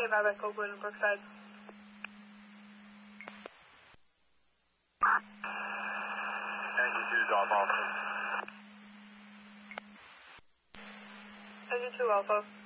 Mavic, Oakwood, and Brookside. Engine 2 drop off. Engine 2 Alpha.